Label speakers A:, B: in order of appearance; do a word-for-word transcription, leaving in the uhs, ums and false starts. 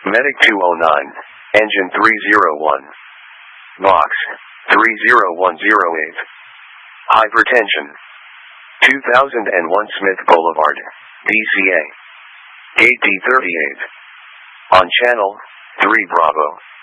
A: Medic two oh nine, Engine three oh one. Box, three oh one oh eight. Hypertension. two thousand one Smith Boulevard, D C A. Gate D thirty-eight. On Channel, three Bravo.